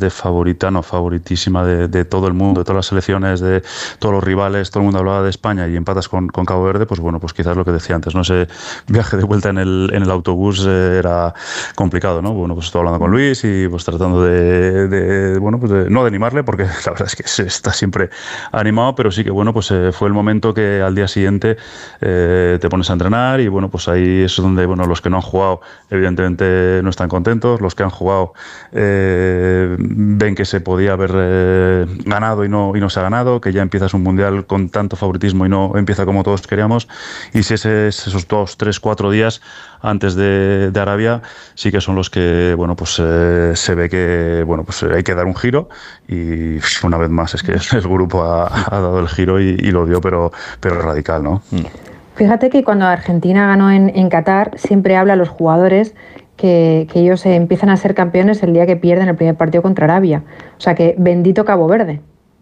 de favorita, no favoritísima de todo el mundo, de todas las selecciones, de todos los rivales, todo el mundo hablaba de España y empatas con Cabo Verde, pues bueno, pues quizás lo que decía antes, ¿no? Ese viaje de vuelta en el autobús era complicado, ¿no? Bueno, pues estoy hablando con Luis y pues tratando bueno, pues no de animarle, porque la verdad es que está siempre animado, pero sí que bueno, pues fue el momento que al día siguiente te pones a entrenar y bueno, pues ahí es donde bueno, los que no han jugado evidentemente no están contentos, los que han jugado ven que se podía haber ganado y no se ha ganado, que ya empiezas un mundial con tanto favoritismo y no empieza como todos queríamos, y si esos 2, 3, 4 días antes de Arabia sí que son los que bueno, pues se ve que bueno, pues hay que dar un giro, y una vez más es que el grupo ha dado el giro y lo dio, pero radical, ¿no? Fíjate que cuando Argentina ganó en Qatar, siempre habla a los jugadores que ellos empiezan a ser campeones el día que pierden el primer partido contra Arabia. O sea que bendito Cabo Verde.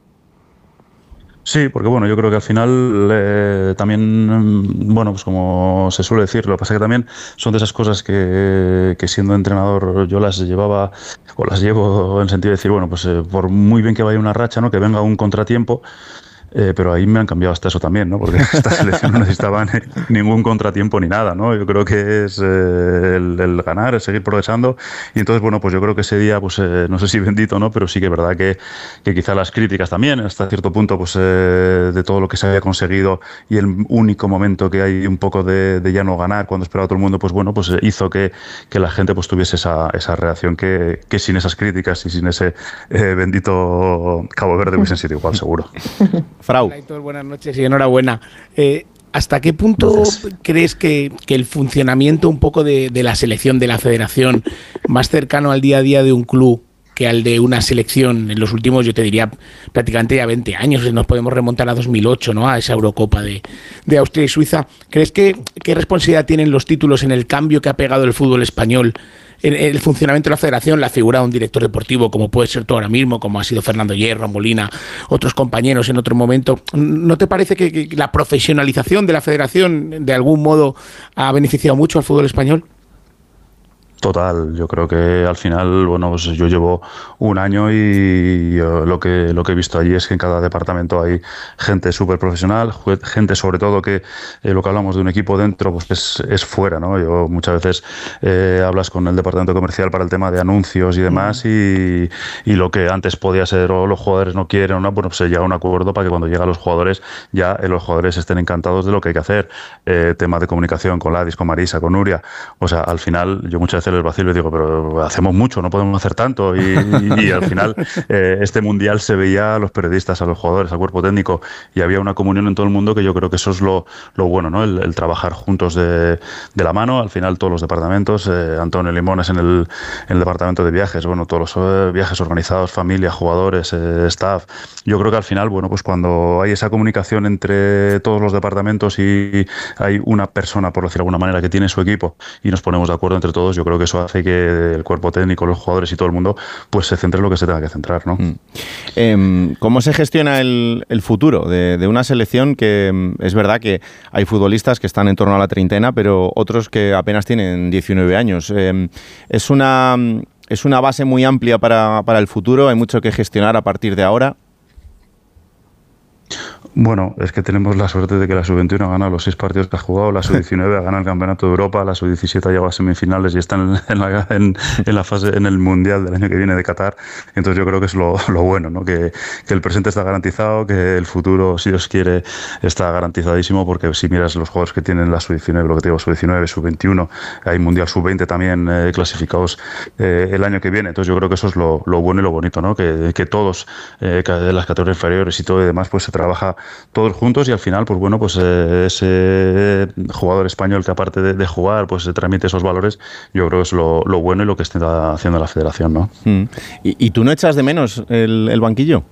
Sí, porque bueno, yo creo que al final también, bueno, pues como se suele decir, lo que pasa es que también son de esas cosas que siendo entrenador yo las llevaba, o las llevo en el sentido de decir, bueno, pues por muy bien que vaya una racha, ¿no? Que venga un contratiempo, pero ahí me han cambiado hasta eso también, ¿no? Porque esta selección no necesitaba ningún contratiempo ni nada, ¿no? Yo creo que es el ganar, el seguir progresando, y entonces, bueno, pues yo creo que ese día, pues no sé si bendito, ¿no? Pero sí que es verdad que quizá las críticas también, hasta cierto punto, pues de todo lo que se había conseguido y el único momento que hay un poco de ya no ganar cuando esperaba todo el mundo, pues bueno, pues hizo que la gente pues tuviese esa reacción que sin esas críticas y sin ese bendito Cabo Verde hubiesen sido igual, seguro. Frau. Hola, Aitor, buenas noches y enhorabuena. ¿Hasta qué punto crees que el funcionamiento un poco de la selección, de la federación, más cercano al día a día de un club que al de una selección en los últimos, yo te diría, prácticamente ya 20 años, nos podemos remontar a 2008, ¿no? A esa Eurocopa de Austria y Suiza? ¿Crees qué responsabilidad tienen los títulos en el cambio que ha pegado el fútbol español, en el funcionamiento de la federación, la figura de un director deportivo, como puede ser tú ahora mismo, como ha sido Fernando Hierro, Molina, otros compañeros en otro momento? ¿No te parece que la profesionalización de la federación de algún modo ha beneficiado mucho al fútbol español? Total, yo creo que al final, bueno, pues yo llevo un año y lo que he visto allí es que en cada departamento hay gente súper profesional, gente sobre todo que lo que hablamos de un equipo dentro, pues es fuera, ¿no? Yo muchas veces hablas con el departamento comercial para el tema de anuncios y demás, y lo que antes podía ser o los jugadores no quieren o no, bueno, pues se llega a un acuerdo para que cuando llegan los jugadores ya los jugadores estén encantados de lo que hay que hacer. Tema de comunicación con Ladis, con Marisa, con Nuria, o sea, al final yo muchas veces les vacilo y digo, pero hacemos mucho, no podemos hacer tanto, y al final este mundial se veía a los periodistas, a los jugadores, al cuerpo técnico, y había una comunión en todo el mundo, que yo creo que eso es lo bueno, ¿no? El trabajar juntos de la mano. Al final todos los departamentos, Antonio Limones en el departamento de viajes, bueno, todos los viajes organizados, familia, jugadores, staff. Yo creo que al final, bueno, pues cuando hay esa comunicación entre todos los departamentos y hay una persona, por decirlo de alguna manera, que tiene su equipo y nos ponemos de acuerdo entre todos, yo creo que eso hace que el cuerpo técnico, los jugadores y todo el mundo pues se centre en lo que se tenga que centrar, ¿no? ¿Cómo se gestiona el futuro de una selección que es verdad que hay futbolistas que están en torno a la treintena, pero otros que apenas tienen 19 años? ¿Es una base muy amplia para el futuro? ¿Hay mucho que gestionar a partir de ahora? Bueno, es que tenemos la suerte de que la Sub-21 ha ganado los 6 partidos que ha jugado, la Sub-19 ha ganado el Campeonato de Europa, la Sub-17 ha llegado a semifinales y está en la fase, en el Mundial del año que viene de Qatar. Entonces yo creo que es lo bueno, ¿no? Que el presente está garantizado, que el futuro, si Dios quiere, está garantizadísimo, porque si miras los jugadores que tienen la Sub-19, lo que te digo, Sub-19, Sub-21, hay Mundial Sub-20 también clasificados el año que viene. Entonces yo creo que eso es lo bueno y lo bonito, ¿no? Que todos, de las categorías inferiores y todo y demás, pues se trabaja todos juntos, y al final, pues bueno, pues ese jugador español que aparte de jugar, pues se transmite esos valores, yo creo que es lo bueno y lo que está haciendo la federación, ¿no? ¿Y tú no echas de menos el banquillo?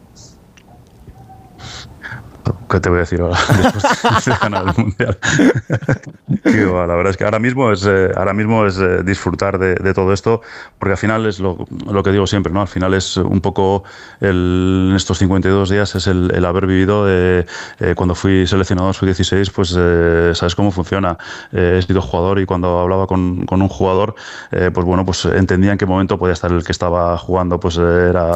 ¿Qué te voy a decir ahora después de ganar el Mundial? La verdad es que ahora mismo es disfrutar de todo esto, porque al final es lo que digo siempre, ¿no? Al final es un poco en estos 52 días es el haber vivido cuando fui seleccionado sub-16, pues sabes cómo funciona. He sido jugador, y cuando hablaba con un jugador, pues bueno, pues entendía en qué momento podía estar el que estaba jugando, pues era